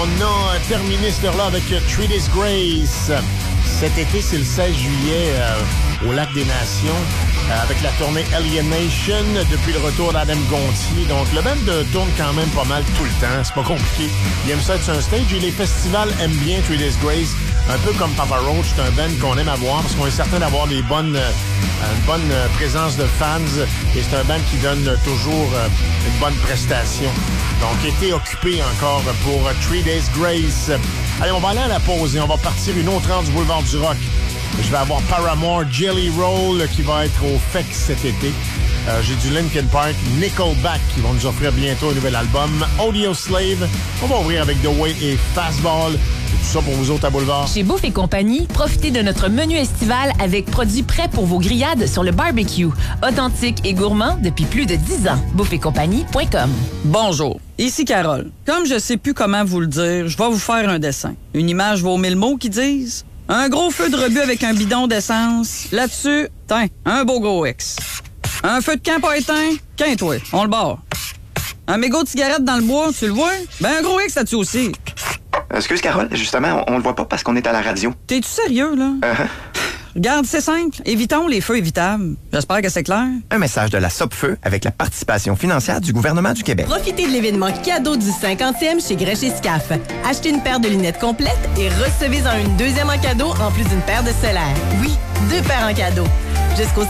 On a terminé cette heure-là avec Three Days Grace. Cet été, c'est le 16 juillet au Lac des Nations avec la tournée Alienation depuis le retour d'Adam Gontier. Donc, le band tourne quand même pas mal tout le temps. C'est pas compliqué. Il aime ça être sur un stage et les festivals aiment bien Three Days Grace. Un peu comme Papa Roach, c'est un band qu'on aime avoir parce qu'on est certain d'avoir une bonne présence de fans et c'est un band qui donne toujours une bonne prestation. Donc, été occupé encore pour Three Days Grace. Allez, on va aller à la pause et on va partir une autre heure du Boulevard du Rock. Je vais avoir Paramore, Jelly Roll qui va être au FEC cet été. J'ai du Linkin Park, Nickelback qui vont nous offrir bientôt un nouvel album. Audio Slave, on va ouvrir avec The Way et Fastball. Et tout ça pour vous autres à Boulevard. Chez Bouffe et Compagnie, profitez de notre menu estival avec produits prêts pour vos grillades sur le barbecue. Authentique et gourmand depuis plus de 10 ans. Bouffeetcompagnie.com. Bonjour, ici Carole. Comme je sais plus comment vous le dire, je vais vous faire un dessin. Une image vaut 1000 mots qui disent un gros feu de rebut avec un bidon d'essence. Là-dessus, tiens, un beau gros X. Un feu de camp pas éteint, qu'un-toi, on le barre. Un mégot de cigarette dans le bois, tu le vois? Ben un gros X là-dessus aussi. Excuse, Carole, justement, on le voit pas parce qu'on est à la radio. T'es-tu sérieux, là? Regarde, c'est simple. Évitons les feux évitables. J'espère que c'est clair. Un message de la Sopfeu avec la participation financière du gouvernement du Québec. Profitez de l'événement cadeau du 50e chez Grèche et Scaf. Achetez une paire de lunettes complètes et recevez-en une deuxième en cadeau en plus d'une paire de solaires. Oui, 2 paires en cadeau. Jusqu'au